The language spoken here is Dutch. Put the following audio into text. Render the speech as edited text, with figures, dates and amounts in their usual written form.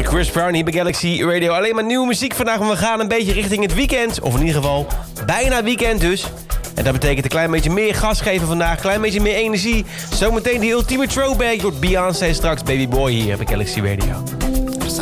Chris Brown hier bij Galaxy Radio. Alleen maar nieuwe muziek vandaag, maar we gaan een beetje richting het weekend. Of in ieder geval, bijna weekend dus. En dat betekent een klein beetje meer gas geven vandaag. Een klein beetje meer energie. Zometeen die ultieme throwback door Beyoncé straks. Baby Boy hier bij Galaxy Radio.